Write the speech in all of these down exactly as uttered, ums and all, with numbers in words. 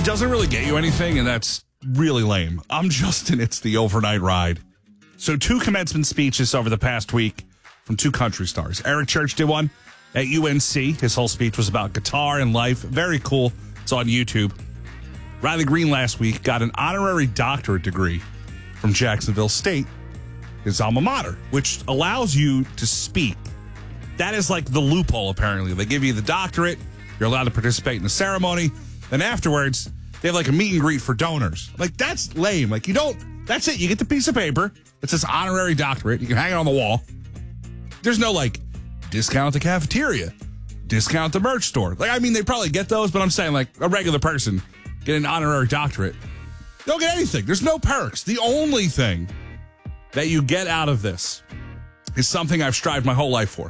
doesn't really get you anything, and that's really lame. I'm Justin. It's the overnight ride. So two commencement speeches over the past week from two country stars. Eric Church did one at U N C. His whole speech was about guitar and life. Very cool. It's on YouTube. Riley Green last week got an honorary doctorate degree from Jacksonville State, his alma mater, which allows you to speak. That is like the loophole, apparently. They give you the doctorate. You're allowed to participate in the ceremony. Then afterwards, they have like a meet and greet for donors. Like, that's lame. Like, you don't, that's it. You get the piece of paper that says honorary doctorate. You can hang it on the wall. There's no, like, discount at the cafeteria, discount at the merch store. Like, I mean, they probably get those, but I'm saying, like, a regular person get an honorary doctorate. They don't get anything. There's no perks. The only thing that you get out of this is something I've strived my whole life for,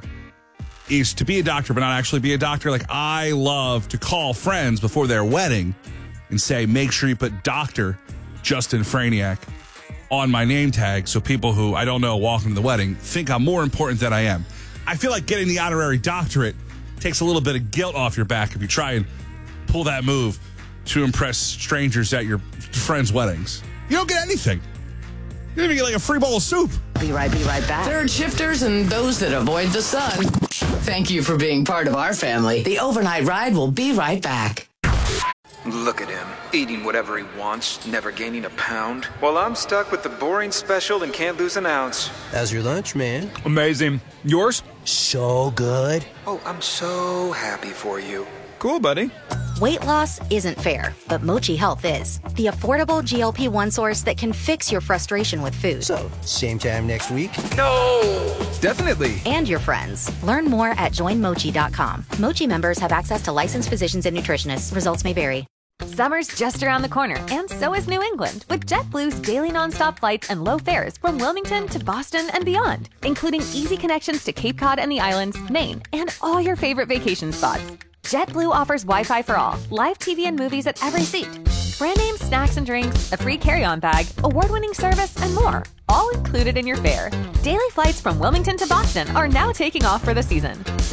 is to be a doctor, but not actually be a doctor. Like, I love to call friends before their wedding and say, make sure you put Doctor Justin Franiak on my name tag so people who I don't know walking to the wedding think I'm more important than I am. I feel like getting the honorary doctorate takes a little bit of guilt off your back if you try and pull that move to impress strangers at your friends' weddings. You don't get anything. You don't even get like a free bowl of soup. Be right, be right back. Third shifters and those that avoid the sun. Thank you for being part of our family. The overnight ride will be right back. Look at him, eating whatever he wants, never gaining a pound. While I'm stuck with the boring special and can't lose an ounce. How's your lunch, man? Amazing. Yours? So good. Oh, I'm so happy for you. Cool, buddy. Weight loss isn't fair, but Mochi Health is. The affordable G L P one source that can fix your frustration with food. So, same time next week? No! Definitely. And your friends. Learn more at join mochi dot com. Mochi members have access to licensed physicians and nutritionists. Results may vary. Summer's just around the corner, and so is New England, with JetBlue's daily nonstop flights and low fares from Wilmington to Boston and beyond, including easy connections to Cape Cod and the islands, Maine, and all your favorite vacation spots. JetBlue offers Wi-Fi for all, live T V and movies at every seat, brand name snacks and drinks, a free carry-on bag, award-winning service, and more, all included in your fare. Daily flights from Wilmington to Boston are now taking off for the season.